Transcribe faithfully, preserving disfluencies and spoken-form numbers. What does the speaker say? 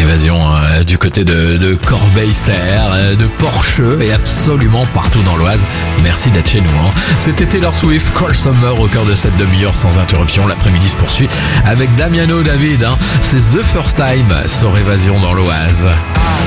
Évasion euh, du côté de, de Corbeil-Serres, euh, de Porcheux et absolument partout dans l'Oise. Merci d'être chez nous. Hein. C'était Taylor Swift, Cruel Summer au cœur de cette demi-heure sans interruption. L'après-midi se poursuit avec Damiano David. Hein. C'est The First Time sur Évasion dans l'Oise.